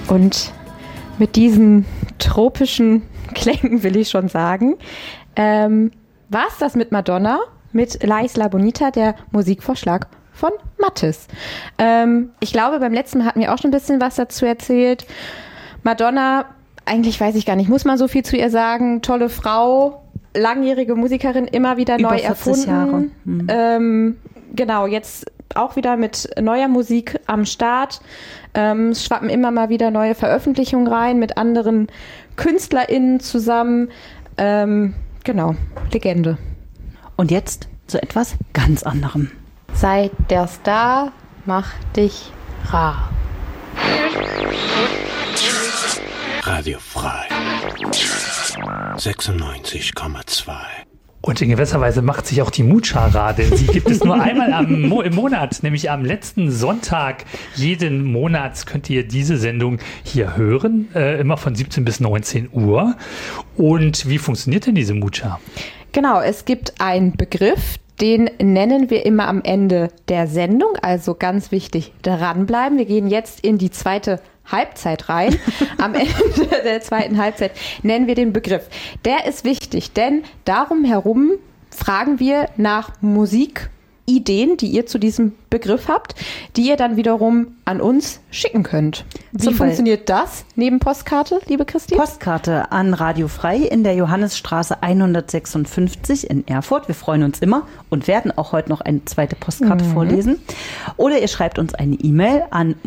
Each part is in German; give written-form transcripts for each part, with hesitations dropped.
Und mit diesen tropischen Klängen will ich schon sagen, war es das mit Madonna, mit La Isla Bonita, der Musikvorschlag von Mathis. Ich glaube, beim letzten Mal hatten wir auch schon ein bisschen was dazu erzählt. Madonna, eigentlich weiß ich gar nicht, muss man so viel zu ihr sagen, tolle Frau, langjährige Musikerin, immer wieder neu erfunden. Genau, jetzt auch wieder mit neuer Musik am Start. Es schwappen immer mal wieder neue Veröffentlichungen rein mit anderen KünstlerInnen zusammen. Genau, Legende. Und jetzt zu etwas ganz anderem. Sei der Star, mach dich rar. Radio frei 96,2. Und in gewisser Weise macht sich auch die Mucha rar, denn sie gibt es nur einmal im Monat, nämlich am letzten Sonntag jeden Monats könnt ihr diese Sendung hier hören, immer von 17 bis 19 Uhr. Und wie funktioniert denn diese Mucha? Genau, es gibt einen Begriff, den nennen wir immer am Ende der Sendung, also ganz wichtig, dranbleiben. Wir gehen jetzt in die zweite Halbzeit rein. Am Ende der zweiten Halbzeit nennen wir den Begriff. Der ist wichtig, denn darum herum fragen wir nach Musikideen, die ihr zu diesem Begriff habt, die ihr dann wiederum an uns schicken könnt. Wie funktioniert das neben Postkarte, liebe Christine? Postkarte an Radio Frei in der Johannesstraße 156 in Erfurt. Wir freuen uns immer und werden auch heute noch eine zweite Postkarte vorlesen. Oder ihr schreibt uns eine E-Mail an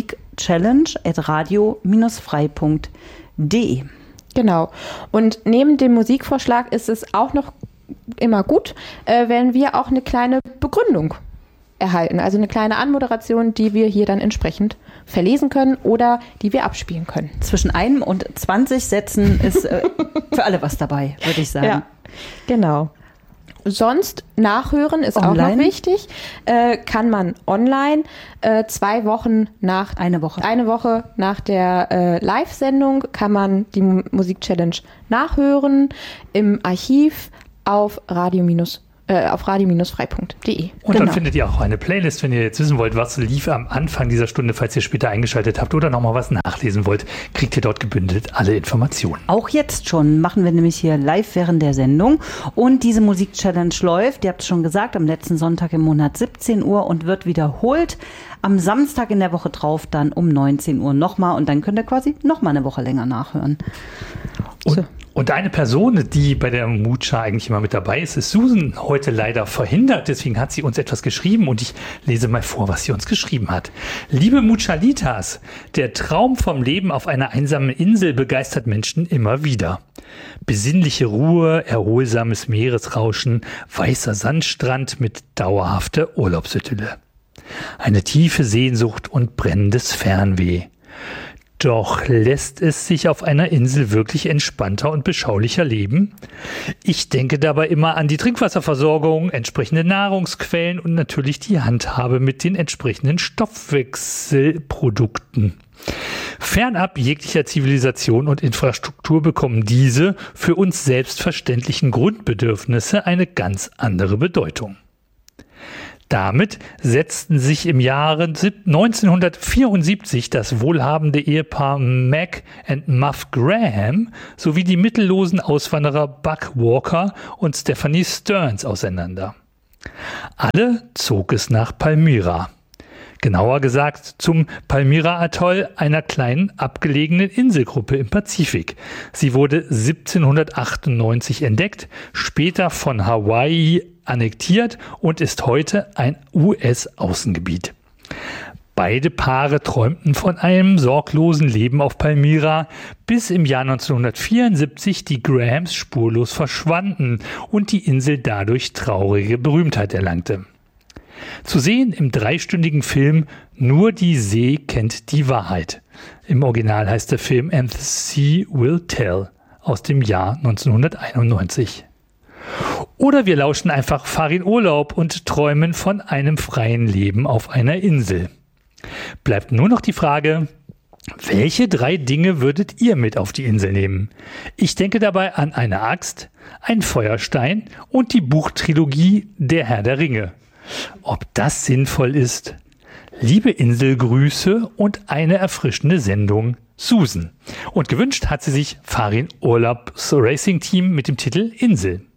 musikchallenge@radio-frei.de. Genau. Und neben dem Musikvorschlag ist es auch noch immer gut, wenn wir auch eine kleine Begründung erhalten. Also eine kleine Anmoderation, die wir hier dann entsprechend verlesen können oder die wir abspielen können. Zwischen 1 und 20 Sätzen ist für alle was dabei, würde ich sagen. Ja, genau. Sonst nachhören ist online auch noch wichtig. Kann man online 2 Wochen nach eine Woche nach der Live-Sendung kann man die Musik-Challenge nachhören im Archiv auf radio-frei.de. Und dann findet ihr auch eine Playlist, wenn ihr jetzt wissen wollt, was lief am Anfang dieser Stunde, falls ihr später eingeschaltet habt oder nochmal was nachlesen wollt, kriegt ihr dort gebündelt alle Informationen. Auch jetzt schon machen wir nämlich hier live während der Sendung und diese Musik-Challenge läuft, ihr habt es schon gesagt, am letzten Sonntag im Monat 17 Uhr und wird wiederholt am Samstag in der Woche drauf dann um 19 Uhr nochmal und dann könnt ihr quasi nochmal eine Woche länger nachhören. Und eine Person, die bei der Mucha eigentlich immer mit dabei ist, ist Susan, heute leider verhindert. Deswegen hat sie uns etwas geschrieben und ich lese mal vor, was sie uns geschrieben hat. Liebe Muchalitas, der Traum vom Leben auf einer einsamen Insel begeistert Menschen immer wieder. Besinnliche Ruhe, erholsames Meeresrauschen, weißer Sandstrand mit dauerhafter Urlaubsidylle. Eine tiefe Sehnsucht und brennendes Fernweh. Doch lässt es sich auf einer Insel wirklich entspannter und beschaulicher leben? Ich denke dabei immer an die Trinkwasserversorgung, entsprechende Nahrungsquellen und natürlich die Handhabe mit den entsprechenden Stoffwechselprodukten. Fernab jeglicher Zivilisation und Infrastruktur bekommen diese für uns selbstverständlichen Grundbedürfnisse eine ganz andere Bedeutung. Damit setzten sich im Jahre 1974 das wohlhabende Ehepaar Mac und Muff Graham sowie die mittellosen Auswanderer Buck Walker und Stephanie Stearns auseinander. Alle zog es nach Palmyra. Genauer gesagt zum Palmyra-Atoll, einer kleinen abgelegenen Inselgruppe im Pazifik. Sie wurde 1798 entdeckt, später von Hawaii annektiert und ist heute ein US-Außengebiet. Beide Paare träumten von einem sorglosen Leben auf Palmyra, bis im Jahr 1974 die Grahams spurlos verschwanden und die Insel dadurch traurige Berühmtheit erlangte. Zu sehen im 3-stündigen Film Nur die See kennt die Wahrheit. Im Original heißt der Film And the Sea Will Tell aus dem Jahr 1991. Oder wir lauschen einfach Farin Urlaub und träumen von einem freien Leben auf einer Insel. Bleibt nur noch die Frage, welche 3 Dinge würdet ihr mit auf die Insel nehmen? Ich denke dabei an eine Axt, einen Feuerstein und die Buchtrilogie Der Herr der Ringe. Ob das sinnvoll ist? Liebe Inselgrüße und eine erfrischende Sendung, Susan. Und gewünscht hat sie sich Farin Urlaubs Racing Team mit dem Titel Insel.